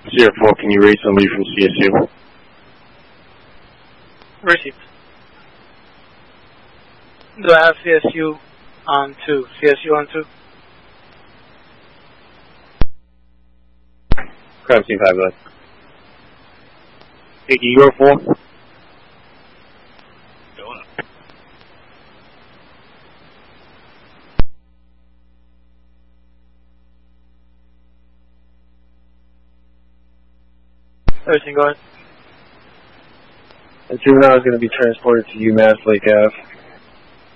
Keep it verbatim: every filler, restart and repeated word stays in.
Sierra four, can you read somebody from C S U? Received. Do I have C S U on two? C S U on two? Crime scene five, bud. Hey, can you go four? Going up. Everything go ahead. And juvenile is going to be transported to UMass Lake Ave.